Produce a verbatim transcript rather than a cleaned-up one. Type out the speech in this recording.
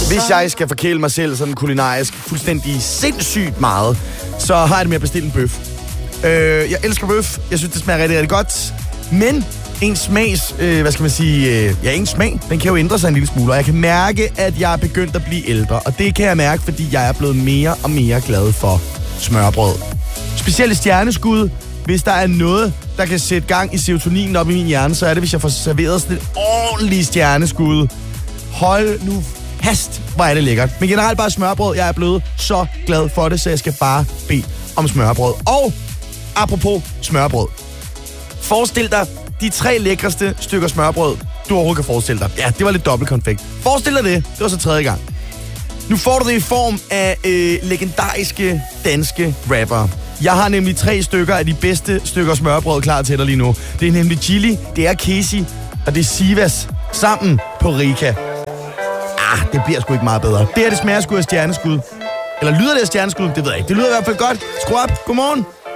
Hvis jeg skal forkæle mig selv sådan kulinarisk fuldstændig sindssygt meget, så har jeg det med at bestille en bøf. Øh, jeg elsker bøf. Jeg synes, det smager rigtig, rigtig godt. Men en smags, øh, hvad skal man sige, øh, ja, en smag, den kan jo ændre sig en lille smule. Og jeg kan mærke, at jeg er begyndt at blive ældre. Og det kan jeg mærke, fordi jeg er blevet mere og mere glad for smørbrød. Specielt stjerneskud. Hvis der er noget, der kan sætte gang i serotoninen op i min hjerne, så er det, hvis jeg får serveret sådan et ordentligt stjerneskud. Hold nu fast, hvor er det lækkert. Men generelt bare smørbrød. Jeg er blevet så glad for det, så jeg skal bare bede om smørbrød. Og apropos smørbrød. Forestil dig de tre lækreste stykker smørbrød, du overhovedet kan forestille dig. Ja, det var lidt dobbeltkonfekt. Forestil dig det. Det var så tredje gang. Nu får du det i form af øh, legendariske danske rappere. Jeg har nemlig tre stykker af de bedste stykker smørbrød klar til dig lige nu. Det er nemlig Chili, det er Casey, og det er Sivas sammen på Rika. Ah, det bliver sgu ikke meget bedre. Det her, det smager sgu af stjerneskud. Eller lyder det af stjerneskud? Det ved jeg ikke. Det lyder i hvert fald godt. Skru op. Godmorgen.